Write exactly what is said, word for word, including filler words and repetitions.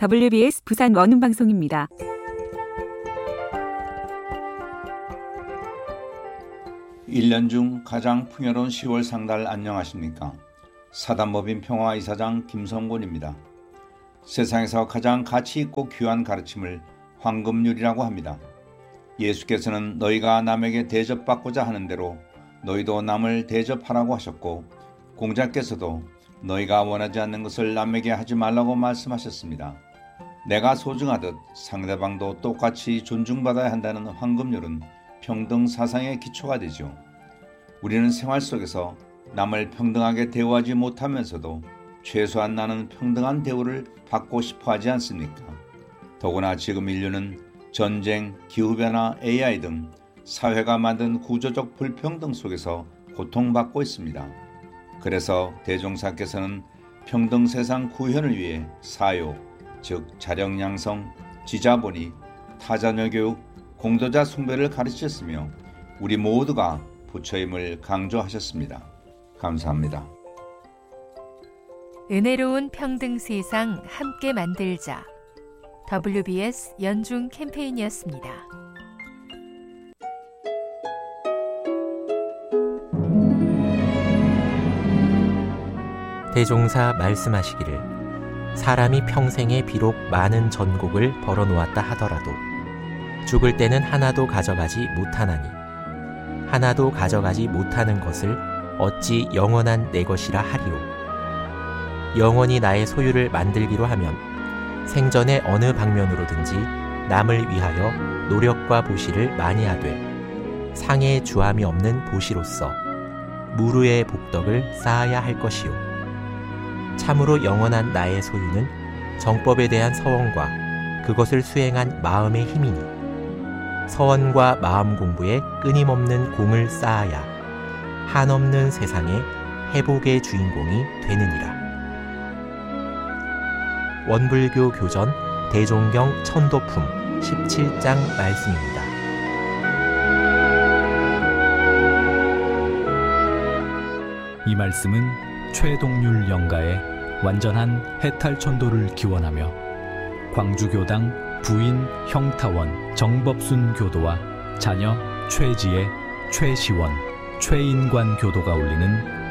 더블유비에스 부산 원음방송입니다. 일 년 중 가장 풍요로운 시월 상달 안녕하십니까? 사단법인 평화이사장 김성곤입니다. 세상에서 가장 가치 있고 귀한 가르침을 황금률이라고 합니다. 예수께서는 너희가 남에게 대접받고자 하는 대로 너희도 남을 대접하라고 하셨고, 공자께서도 너희가 원하지 않는 것을 남에게 하지 말라고 말씀하셨습니다. 내가 소중하듯 상대방도 똑같이 존중받아야 한다는 황금률은 평등 사상의 기초가 되죠. 우리는 생활 속에서 남을 평등하게 대우하지 못하면서도 최소한 나는 평등한 대우를 받고 싶어 하지 않습니까? 더구나 지금 인류는 전쟁, 기후변화, 에이아이 등 사회가 만든 구조적 불평등 속에서 고통받고 있습니다. 그래서 대종사께서는 평등 세상 구현을 위해 사요, 즉 자력양성, 지자본의, 타자녀 교육, 공도자 숭배를 가르치셨으며 우리 모두가 부처임을 강조하셨습니다. 감사합니다. 은혜로운 평등 세상 함께 만들자. 더블유비에스 연중 캠페인이었습니다. 대종사 말씀하시기를, 사람이 평생에 비록 많은 전곡을 벌어놓았다 하더라도 죽을 때는 하나도 가져가지 못하나니, 하나도 가져가지 못하는 것을 어찌 영원한 내 것이라 하리요. 영원히 나의 소유를 만들기로 하면 생전의 어느 방면으로든지 남을 위하여 노력과 보시를 많이 하되 상해의 주함이 없는 보시로서 무르의 복덕을 쌓아야 할 것이요. 참으로 영원한 나의 소유는 정법에 대한 서원과 그것을 수행한 마음의 힘이니, 서원과 마음 공부에 끊임없는 공을 쌓아야 한없는 세상의 회복의 주인공이 되느니라. 원불교 교전 대종경 천도품 십칠 장 말씀입니다. 이 말씀은 최동률 영가의 완전한 해탈천도를 기원하며 광주교당 부인 형타원 정법순 교도와 자녀 최지혜, 최시원, 최인관 교도가 올리는